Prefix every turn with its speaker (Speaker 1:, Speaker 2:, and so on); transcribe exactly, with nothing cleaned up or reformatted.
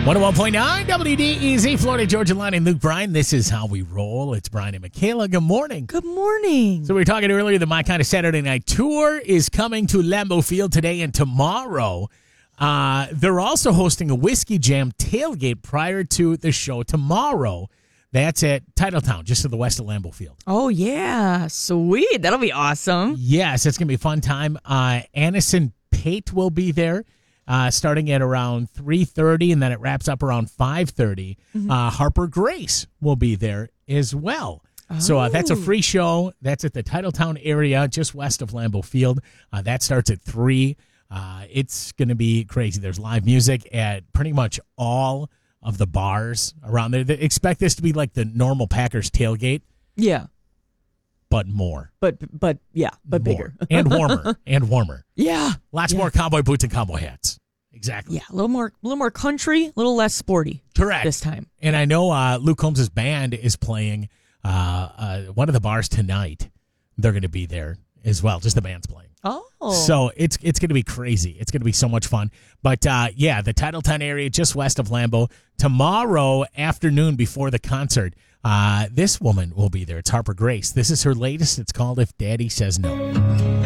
Speaker 1: one oh one point nine W D E Z, Florida Georgia Line, and Luke Bryan. This is how we roll. It's Brian and Michaela. Good morning.
Speaker 2: Good morning.
Speaker 1: So we were talking earlier that My Kind of Saturday Night Tour is coming to Lambeau Field today and tomorrow. Uh, they're also hosting a Whiskey Jam tailgate prior to the show tomorrow. That's at Titletown, just to the west of Lambeau Field.
Speaker 2: Oh, yeah. Sweet. That'll be awesome.
Speaker 1: Yes, it's going to be a fun time. Uh, Anison Pate will be there. Uh, starting at around three thirty, and then it wraps up around five thirty. Mm-hmm. Uh, Harper Grace will be there as well. Oh. So uh, that's a free show. That's at the Titletown area, just west of Lambeau Field. Uh, that starts at three. Uh, it's going to be crazy. There's live music at pretty much all of the bars around there. They expect this to be like the normal Packers tailgate.
Speaker 2: Yeah.
Speaker 1: But more.
Speaker 2: But, but yeah, but
Speaker 1: more.
Speaker 2: bigger.
Speaker 1: And warmer. And warmer.
Speaker 2: Yeah.
Speaker 1: Lots
Speaker 2: yeah.
Speaker 1: more cowboy boots and cowboy hats. Exactly.
Speaker 2: Yeah, a little more, a little more country, a little less sporty.
Speaker 1: Correct.
Speaker 2: This time.
Speaker 1: And I know uh, Luke Combs' band is playing uh, uh, one of the bars tonight. They're going to be there as well. Just the band's playing.
Speaker 2: Oh.
Speaker 1: So it's it's going to be crazy. It's going to be so much fun. But uh, yeah, the Titletown area, just west of Lambeau. Tomorrow afternoon before the concert, uh, this woman will be there. It's Harper Grace. This is her latest. It's called If Daddy Says No.